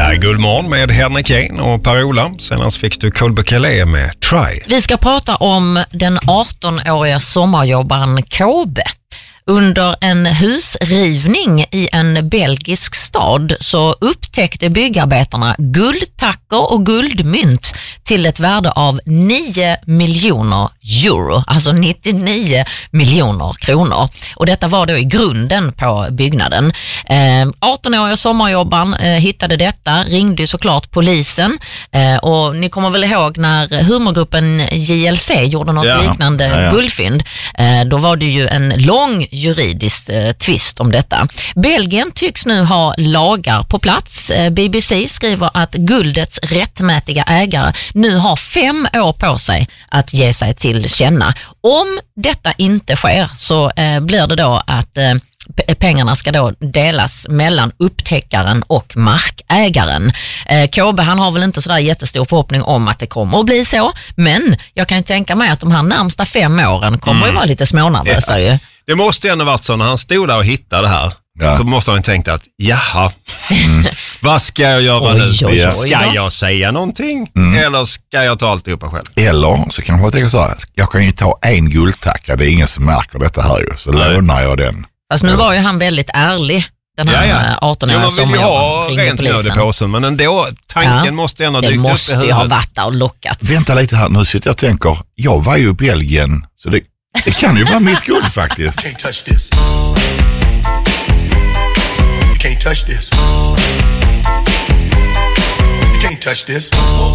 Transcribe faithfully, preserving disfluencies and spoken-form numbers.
här är Guldmorgon med Henrik Jane och Per-Ola. Senast fick du Colby Calais med Try. Vi ska prata om den arton-åriga sommarjobbaren K B. Under en husrivning i en belgisk stad så upptäckte byggarbetarna guldtackor och guldmynt till ett värde av nio miljoner euro, alltså nittionio miljoner kronor. Och detta var då i grunden på byggnaden. Eh, arton-åriga sommarjobbaren eh, hittade detta, ringde ju såklart polisen eh, och ni kommer väl ihåg när humorgruppen J L C gjorde något ja. liknande ja, ja. guldfynd. Eh, då var det ju en lång juridiskt eh, tvist om detta. Belgien tycks nu ha lagar på plats. Eh, B B C skriver att guldets rättmätiga ägare nu har fem år på sig att ge sig till känna. Om detta inte sker så eh, blir det då att eh, pengarna ska då delas mellan upptäckaren och markägaren. Eh, K B han har väl inte sådär jättestor förhoppning om att det kommer att bli så, men jag kan ju tänka mig att de här närmsta fem åren kommer mm. ju vara lite smånervösa ja. ju. Det måste ju ändå varit så när han stod där och hittade det här. Ja. Så måste han tänkt att, jaha, mm. vad ska jag göra oj, nu? Oj, oj, ska då? jag säga någonting? Mm. Eller ska jag ta alltihopa själv? Eller så kan man tänka så här, jag kan ju ta en guldtacka, det är ingen som märker detta här ju, så Nej. lånar jag den. Fast nu var ju han väldigt ärlig, den här ja, ja. arton-åriga sommarjobbaren, ringde rent mjöd i polisen. påsen, men ändå, tanken Ja, måste ändå det dykt upp i måste ju huvudet. ha varit där och lockats. Vänta lite här, nu sitter jag och tänker, jag var ju i Belgien, så det, det kan ju vara mitt guld faktiskt. You can't touch this. You can't touch this. You can't touch this.